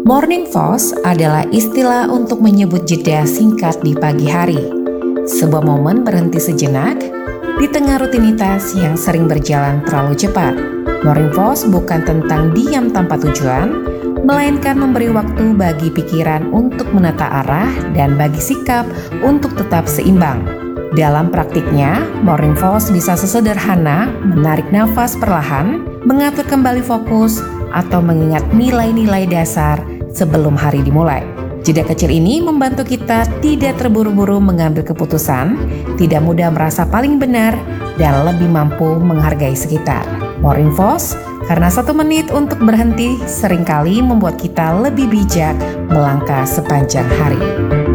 Morning pause adalah istilah untuk menyebut jeda singkat di pagi hari. Sebuah momen berhenti sejenak di tengah rutinitas yang sering berjalan terlalu cepat. Morning pause bukan tentang diam tanpa tujuan, melainkan memberi waktu bagi pikiran untuk menata arah dan bagi sikap untuk tetap seimbang. Dalam praktiknya, morning pause bisa sesederhana menarik nafas perlahan, mengatur kembali fokus, atau mengingat nilai-nilai dasar sebelum hari dimulai. Jeda kecil ini membantu kita tidak terburu-buru mengambil keputusan, tidak mudah merasa paling benar, dan lebih mampu menghargai sekitar. Morning pause, karena 1 menit untuk berhenti seringkali membuat kita lebih bijak melangkah sepanjang hari.